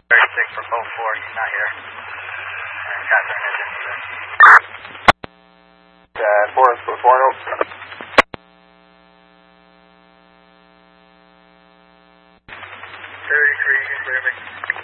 36 for both 4, he's not here. And Catherine is in here. 4 notes. 33, you can clear me.